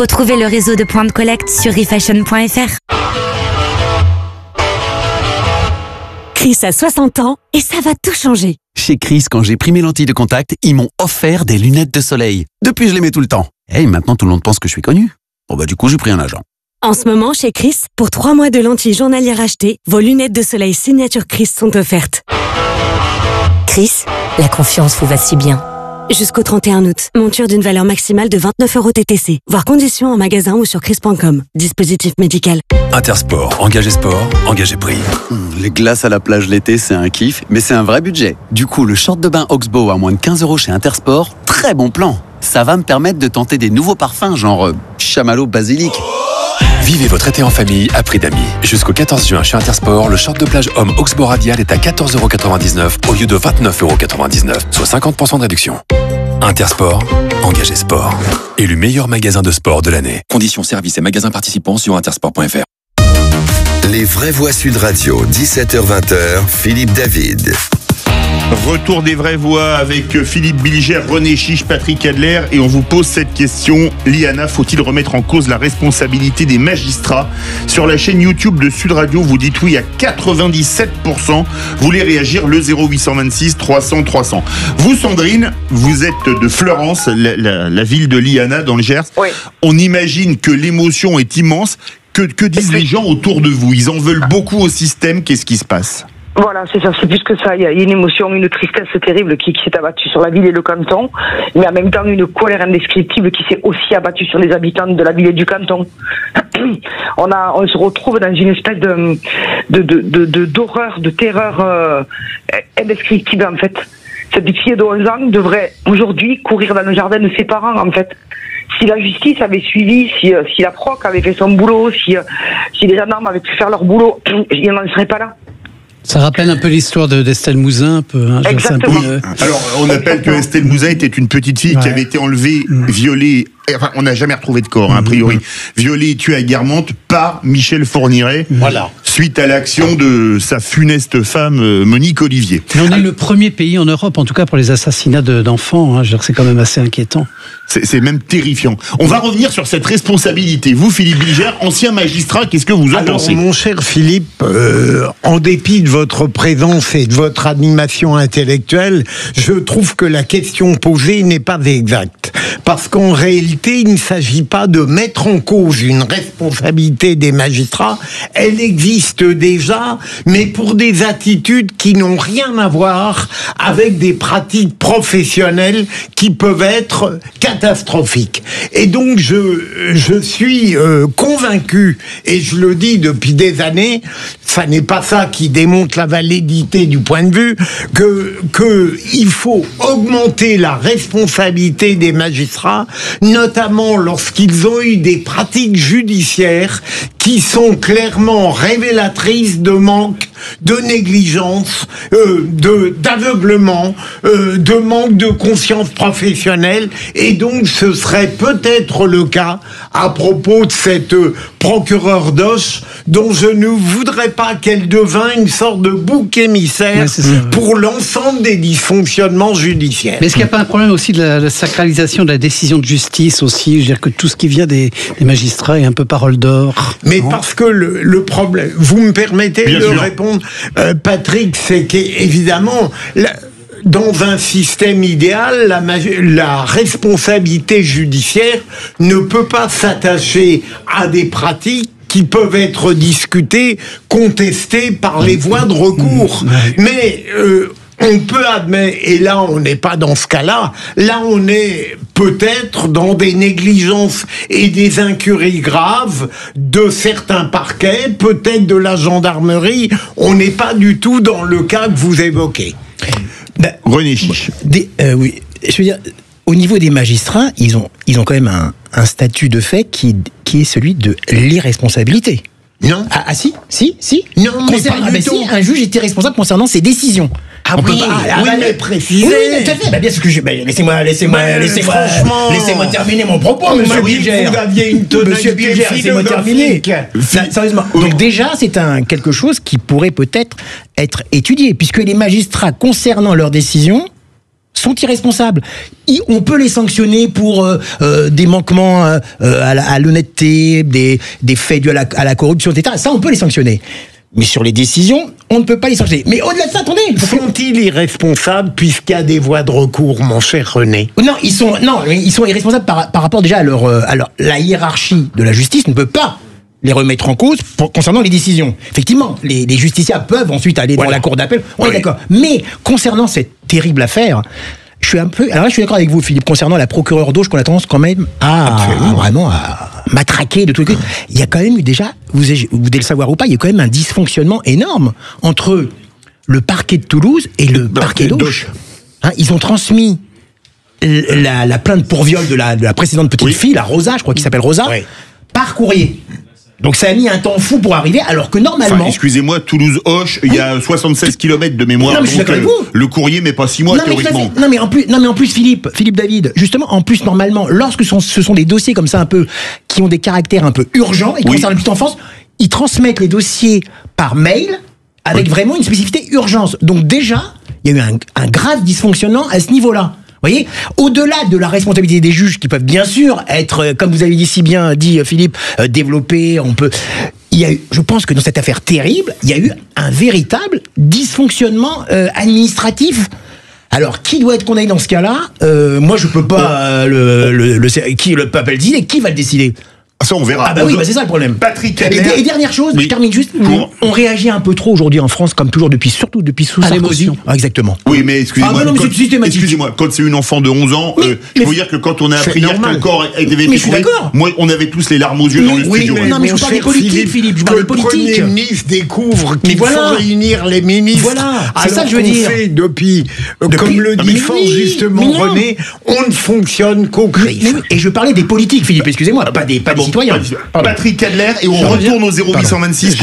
Retrouvez le réseau de points de collecte sur refashion.fr. Chris a 60 ans et ça va tout changer. Chez Chris, quand j'ai pris mes lentilles de contact, ils m'ont offert des lunettes de soleil. Depuis, je les mets tout le temps. Et maintenant, tout le monde pense que je suis connu. Bon du coup, j'ai pris un agent. En ce moment, chez Chris, pour 3 mois de lentilles journalières achetées, vos lunettes de soleil signature Chris sont offertes. Chris, la confiance vous va si bien. Jusqu'au 31 août, monture d'une valeur maximale de 29 € TTC. Voir conditions en magasin ou sur chris.com. Dispositif médical. Intersport, engagé sport, engagé prix. Les glaces à la plage l'été, c'est un kiff, mais c'est un vrai budget. Du coup, le short de bain Oxbow à moins de 15 € chez Intersport, très bon plan. Ça va me permettre de tenter des nouveaux parfums, genre chamallow basilic. Vivez votre été en famille à prix d'amis. Jusqu'au 14 juin chez Intersport, le short de plage homme Oxbow Radial est à 14,99 € au lieu de 29,99 €, soit 50% de réduction. Intersport, engagé sport. Élu meilleur magasin de sport de l'année. Conditions, services et magasins participants sur intersport.fr. Les vraies voix Sud Radio, 17h-20h, Philippe David. Retour des vraies voix avec Philippe Bilger, René Chiche, Patrick Adler, et on vous pose cette question. Liana, faut-il remettre en cause la responsabilité des magistrats? Sur la chaîne YouTube de Sud Radio, vous dites oui à 97%. Vous voulez réagir, le 0826 300 300. Vous, Sandrine, vous êtes de Fleurance, la ville de Liana dans le Gers. Oui. On imagine que l'émotion est immense. Que disent les gens autour de vous? Ils en veulent beaucoup au système. Qu'est-ce qui se passe? Voilà, c'est ça, c'est plus que ça. Il y a une émotion, une tristesse terrible qui s'est abattue sur la ville et le canton, mais en même temps une colère indescriptible qui s'est aussi abattue sur les habitants de la ville et du canton. On se retrouve dans une espèce d'horreur, de terreur indescriptible en fait. Cette fille de 11 ans devrait aujourd'hui courir dans le jardin de ses parents en fait. Si la justice avait suivi, si la proc avait fait son boulot, si les gendarmes avaient pu faire leur boulot, il n'en serait pas là. Ça rappelle un peu l'histoire d'Estelle Mouzin, un peu. Hein, exactement. Alors, on appelle que Estelle Mouzin était une petite fille qui avait été enlevée, violée, enfin, on n'a jamais retrouvé de corps, a priori, violée et tuée à Guermantes par Michel Fourniret. Voilà. Suite à l'action de sa funeste femme, Monique Olivier. Mais on est le premier pays en Europe, en tout cas pour les assassinats d'enfants. Hein, c'est quand même assez inquiétant. C'est même terrifiant. On va revenir sur cette responsabilité. Vous, Philippe Bilger, ancien magistrat, qu'est-ce que vous en pensez? Mon cher Philippe, en dépit de votre présence et de votre animation intellectuelle, je trouve que la question posée n'est pas exacte. Parce qu'en réalité, il ne s'agit pas de mettre en cause une responsabilité des magistrats. Elle existe déjà, mais pour des attitudes qui n'ont rien à voir avec des pratiques professionnelles qui peuvent être catastrophiques. Et donc, je suis convaincu, et je le dis depuis des années, ça n'est pas ça qui démontre la validité du point de vue, que il faut augmenter la responsabilité des magistrats, notamment lorsqu'ils ont eu des pratiques judiciaires qui sont clairement révélatrices de manque de négligence, d'aveuglement, de manque de conscience professionnelle. Et donc ce serait peut-être le cas à propos de cette procureure d'Auch, dont je ne voudrais pas qu'elle devint une sorte de bouc émissaire pour l'ensemble des dysfonctionnements judiciaires. Mais est-ce qu'il n'y a pas un problème aussi de la sacralisation de la décision de justice aussi? Je veux dire que tout ce qui vient des magistrats est un peu parole d'or. Mais parce que le problème, vous me permettez de répondre, Patrick, c'est qu'évidemment, dans un système idéal, la responsabilité judiciaire ne peut pas s'attacher à des pratiques qui peuvent être discutées, contestées par les voies de recours. Mais on peut admettre, et là on n'est pas dans ce cas-là, là on est peut-être dans des négligences et des incuries graves de certains parquets, peut-être de la gendarmerie, on n'est pas du tout dans le cas que vous évoquez. René Chiche. Oui, je veux dire, au niveau des magistrats, ils ont quand même un statut de fait qui est celui de l'irresponsabilité. Non. Ah si. Non, mais pas du tout. Si, un juge était responsable concernant ses décisions. Ah oui, mais préciser. Oui, tout à fait. Bien sûr que laissez-moi terminer mon propos, monsieur Bilger. Vous aviez une monsieur Bilger, laissez-moi terminer. Sérieusement. Donc déjà, c'est quelque chose qui pourrait peut-être être étudié, puisque les magistrats, concernant leurs décisions, sont irresponsables. On peut les sanctionner pour des manquements à l'honnêteté, des faits dus à la corruption, etc. Ça, on peut les sanctionner. Mais sur les décisions, on ne peut pas les sanctionner. Mais au-delà de ça, attendez. Sont-ils irresponsables puisqu'il y a des voies de recours, mon cher René? Non, ils sont irresponsables par rapport déjà à la hiérarchie de la justice ne peut pas les remettre en cause concernant les décisions. Effectivement, les justiciables peuvent ensuite aller dans la cour d'appel. On est d'accord. Mais concernant cette terrible affaire, je suis d'accord avec vous, Philippe, concernant la procureure d'Auch, qu'on a tendance quand même à matraquer de tout. Il y a quand même eu déjà, vous devez le savoir ou pas, il y a quand même un dysfonctionnement énorme entre le parquet de Toulouse et le parquet d'Auch. Ils ont transmis la plainte pour viol de la précédente petite fille, la Rosa, je crois qu'il s'appelle Rosa, par courrier. Donc ça a mis un temps fou pour arriver, alors que normalement... Enfin, excusez-moi, Toulouse-Auch, il y a 76 km de mémoire, non, mais donc le courrier met pas 6 mois, théoriquement. Non mais en plus Philippe David, justement, en plus normalement, lorsque ce sont des dossiers comme ça un peu, qui ont des caractères un peu urgents, et qui concernent la petite enfance, ils transmettent les dossiers par mail, avec vraiment une spécificité urgence. Donc déjà, il y a eu un grave dysfonctionnement à ce niveau-là. Vous voyez, au-delà de la responsabilité des juges qui peuvent bien sûr être, comme vous avez dit si bien dit Philippe, développés, je pense que dans cette affaire terrible, il y a eu un véritable dysfonctionnement administratif. Alors, qui doit être condamné dans ce cas-là? Moi, je peux pas le peuple décider. Qui va le décider? Ça, on verra. Ah bah oui, c'est ça le problème. Patrick Adler. Et dernière chose, je termine juste. On réagit un peu trop aujourd'hui en France, comme toujours surtout depuis sous Sarkozy. Ah, exactement. Oui, mais excusez-moi. Non, mais c'est systématique. Excusez-moi, quand c'est une enfant de 11 ans, il faut dire que quand on a appris hier que le corps a été découvert, moi, on avait tous les larmes aux yeux dans le studio. Non, mais je parle des politiques, Philippe. Je parle des politiques. Le Premier ministre découvre qu'il faut réunir les ministres. Voilà, c'est ça que je veux dire. Depuis, comme le dit fort justement René, on ne fonctionne qu'au crise. Et je parlais des politiques, Philippe, excusez-moi, pas des citoyens. Patrick Adler, et on retourne au 0826